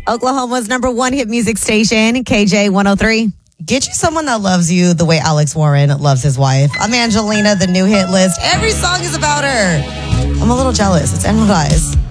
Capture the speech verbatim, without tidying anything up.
Oklahoma's number one hit music station, K J one oh three. Get you someone that loves you the way Alex Warren loves his wife. I'm Angelina, the new hit list. Every song is about her. I'm a little jealous. It's Emerald Eyes.